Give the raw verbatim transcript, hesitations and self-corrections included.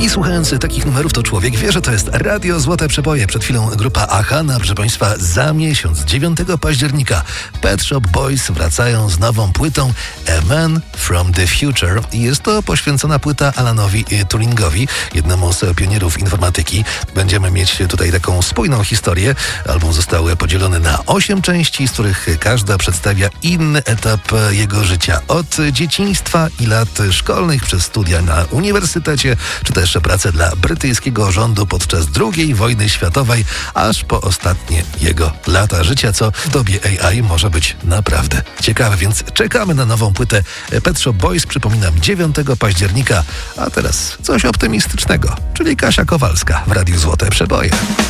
I słuchając takich numerów, to człowiek wie, że to jest Radio Złote Przeboje. Przed chwilą grupa Aha, no, proszę Państwa, za miesiąc, dziewiątego października, Pet Shop Boys wracają z nową płytą A Man from the Future. I jest to poświęcona płyta Alanowi Turingowi, jednemu z pionierów informatyki. Będziemy mieć tutaj taką spójną historię. Album został podzielony na osiem części, z których każda przedstawia inny etap jego życia. Od dzieciństwa i lat szkolnych, przez studia na uniwersytecie, czy też pracę dla brytyjskiego rządu podczas drugiej wojny światowej, aż po ostatnie jego lata życia, co w dobie A I może być naprawdę ciekawe. Więc czekamy na nową płytę Pet Shop Boys, przypominam, dziewiątego października. A teraz coś optymistycznego, czyli Kasia Kowalska w Radiu Złote Przeboje.